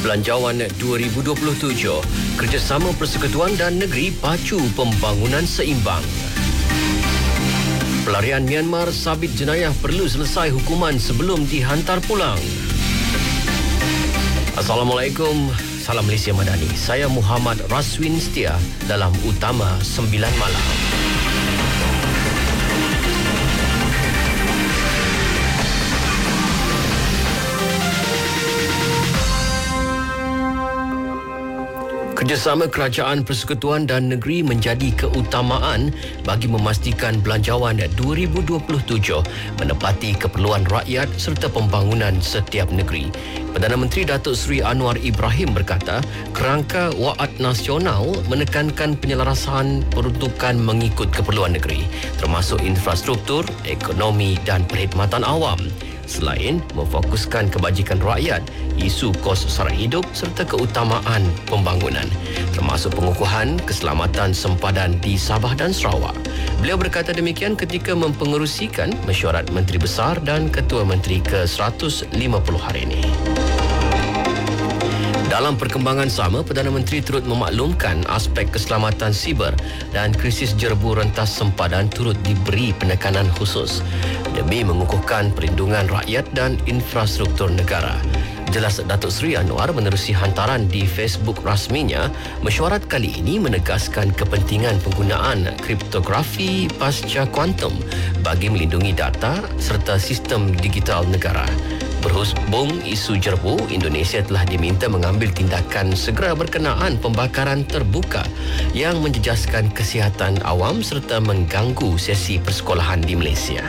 Belanjawan 2027, kerjasama Persekutuan dan Negeri pacu pembangunan seimbang. Pelarian Myanmar sabit jenayah perlu selesai hukuman sebelum dihantar pulang. Assalamualaikum, salam Malaysia Madani. Saya Muhammad Raswin Setia dalam Utama 9 Malam. Kerjasama Kerajaan Persekutuan dan Negeri menjadi keutamaan bagi memastikan belanjawan 2027 menepati keperluan rakyat serta pembangunan setiap negeri. Perdana Menteri Datuk Seri Anwar Ibrahim berkata, kerangka wa'ad nasional menekankan penyelarasan peruntukan mengikut keperluan negeri, termasuk infrastruktur, ekonomi dan perkhidmatan awam. Selain memfokuskan kebajikan rakyat, isu kos sara hidup serta keutamaan pembangunan, termasuk pengukuhan keselamatan sempadan di Sabah dan Sarawak. Beliau berkata demikian ketika mempengerusikan mesyuarat Menteri Besar dan Ketua Menteri ke-150 hari ini. Dalam perkembangan sama, Perdana Menteri turut memaklumkan aspek keselamatan siber dan krisis jerbu rentas sempadan turut diberi penekanan khusus demi mengukuhkan perlindungan rakyat dan infrastruktur negara. Jelas Datuk Seri Anwar menerusi hantaran di Facebook rasminya, mesyuarat kali ini menegaskan kepentingan penggunaan kriptografi pasca kuantum bagi melindungi data serta sistem digital negara. Berhubung isu jerbu, Indonesia telah diminta mengambil tindakan segera berkenaan pembakaran terbuka yang menjejaskan kesihatan awam serta mengganggu sesi persekolahan di Malaysia.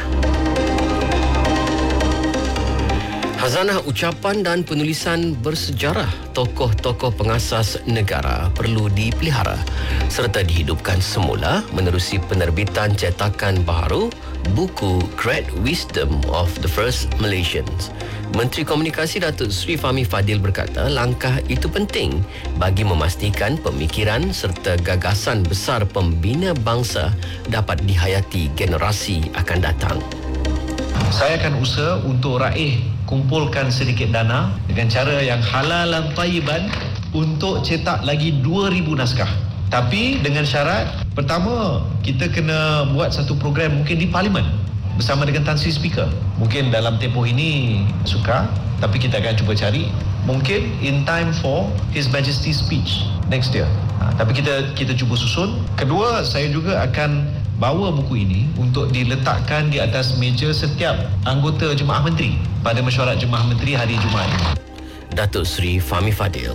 Khazanah ucapan dan penulisan bersejarah tokoh-tokoh pengasas negara perlu dipelihara serta dihidupkan semula menerusi penerbitan cetakan baharu buku Great Wisdom of the First Malaysians. Menteri Komunikasi Datuk Seri Fahmi Fadil berkata langkah itu penting bagi memastikan pemikiran serta gagasan besar pembina bangsa dapat dihayati generasi akan datang. Saya akan usaha untuk raih kumpulkan sedikit dana dengan cara yang halal dan tayyiban untuk cetak lagi 2,000 naskah. Tapi dengan syarat, pertama kita kena buat satu program mungkin di Parlimen bersama dengan Tan Sri Speaker. Mungkin dalam tempoh ini sukar, tapi kita akan cuba cari. Mungkin in time for His Majesty's speech next year. Tapi kita cuba susun. Kedua, saya juga akan bawa buku ini untuk diletakkan di atas meja setiap anggota Jemaah Menteri pada mesyuarat Jemaah Menteri hari Jumaat ini. Datuk Seri Fahmi Fadil.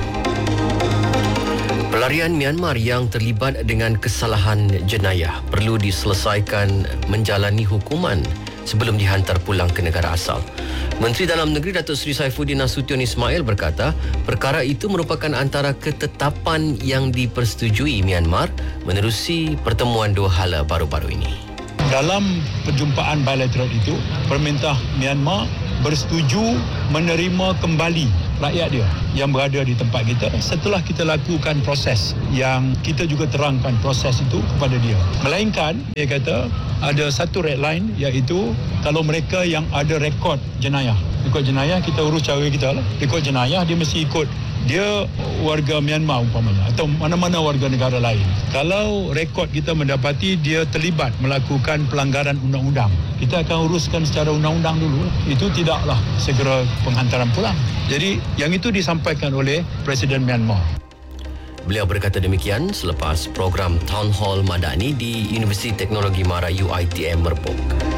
Pelarian Myanmar yang terlibat dengan kesalahan jenayah perlu diselesaikan menjalani hukuman sebelum dihantar pulang ke negara asal. Menteri Dalam Negeri Datuk Seri Saifuddin Nasution Ismail berkata, perkara itu merupakan antara ketetapan yang dipersetujui Myanmar menerusi pertemuan dua hala baru-baru ini. Dalam perjumpaan bilateral itu, pemerintah Myanmar bersetuju menerima kembali rakyat dia yang berada di tempat kita setelah kita lakukan proses yang kita juga terangkan proses itu kepada dia. Melainkan, dia kata ada satu red line iaitu kalau mereka yang ada rekod jenayah. Rekod jenayah kita urus cara kita lah. Rekod jenayah dia mesti ikut dia warga Myanmar umpamanya atau mana-mana warga negara lain. Kalau rekod kita mendapati dia terlibat melakukan pelanggaran undang-undang, kita akan uruskan secara undang-undang dulu. Itu tidaklah segera penghantaran pulang. Jadi yang itu disampaikan oleh Presiden Myanmar. Beliau berkata demikian selepas program Town Hall Madani di Universiti Teknologi Mara UiTM Merbuk.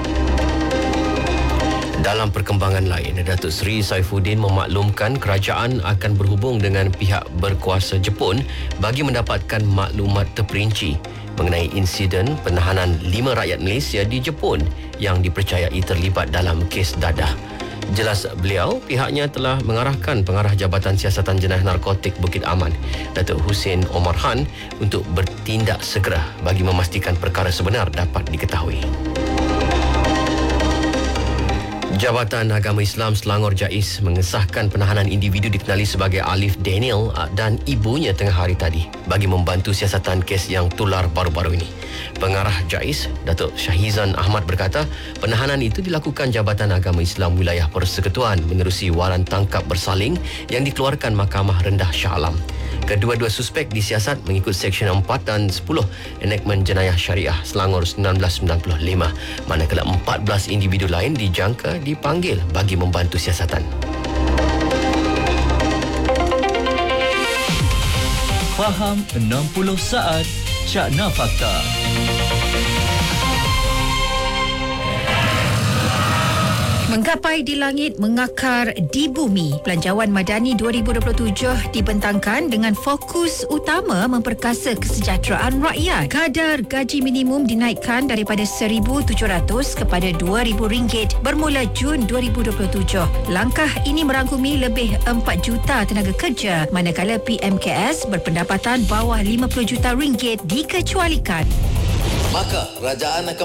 Dalam perkembangan lain, Datuk Seri Saifuddin memaklumkan kerajaan akan berhubung dengan pihak berkuasa Jepun bagi mendapatkan maklumat terperinci mengenai insiden penahanan 5 rakyat Malaysia di Jepun yang dipercayai terlibat dalam kes dadah. Jelas beliau, pihaknya telah mengarahkan Pengarah Jabatan Siasatan Jenayah Narkotik Bukit Aman, Datuk Hussein Omar Khan, untuk bertindak segera bagi memastikan perkara sebenar dapat diketahui. Jabatan Agama Islam Selangor JAIS mengesahkan penahanan individu dikenali sebagai Alif Daniel dan ibunya tengah hari tadi bagi membantu siasatan kes yang tular baru-baru ini. Pengarah JAIS, Datuk Syahizan Ahmad berkata, penahanan itu dilakukan Jabatan Agama Islam Wilayah Persekutuan menerusi waran tangkap bersaling yang dikeluarkan Mahkamah Rendah Shah Alam. Kedua-dua suspek disiasat mengikut Seksyen 4 dan 10 Enakmen Jenayah Syariah Selangor 1995, manakala 14 individu lain dijangka dipanggil bagi membantu siasatan. Faham 60 saat Cakna Fakta. Menggapai di langit, mengakar di bumi. Belanjawan Madani 2027 dibentangkan dengan fokus utama memperkasa kesejahteraan rakyat. Kadar gaji minimum dinaikkan daripada RM1,700 kepada RM2,000 bermula Jun 2027. Langkah ini merangkumi lebih 4 juta tenaga kerja, manakala PMKS berpendapatan bawah RM50 juta dikecualikan. Maka kerajaan akan